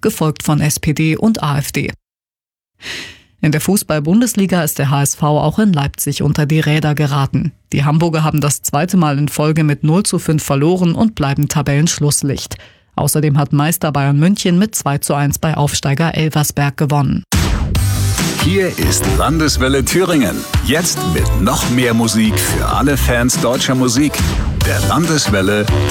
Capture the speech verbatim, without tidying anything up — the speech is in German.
gefolgt von S P D und AfD. In der Fußball-Bundesliga ist der H S V auch in Leipzig unter die Räder geraten. Die Hamburger haben das zweite Mal in Folge mit null zu fünf verloren und bleiben Tabellenschlusslicht. Außerdem hat Meister Bayern München mit zwei zu eins bei Aufsteiger Elversberg gewonnen. Hier ist Landeswelle Thüringen. Jetzt mit noch mehr Musik für alle Fans deutscher Musik. Der Landeswelle